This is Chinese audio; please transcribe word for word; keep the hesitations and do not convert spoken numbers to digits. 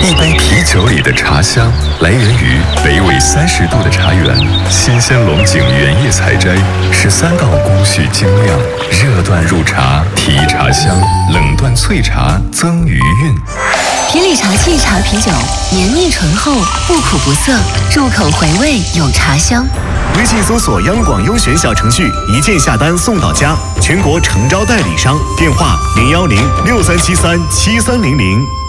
一杯啤酒里的茶香，来源于北纬三十度的茶园，新鲜龙井原叶采摘，十三道工序精酿，热断入茶提茶香，冷断萃茶增余韵。 品里茶器茶啤酒，绵密醇厚，不苦不涩，入口回味有茶香。 微信搜索央广优选小程序，一键下单送到家，全国诚招代理商，电话零幺零六三七三七三零零。